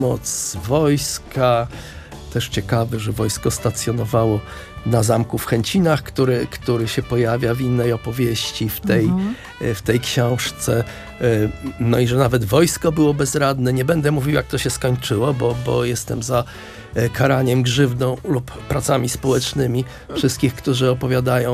Moc wojska. Też ciekawe, że wojsko stacjonowało na zamku w Chęcinach, który się pojawia w innej opowieści w tej książce. No i że nawet wojsko było bezradne. Nie będę mówił, jak to się skończyło, bo jestem za karaniem grzywną lub pracami społecznymi wszystkich, którzy opowiadają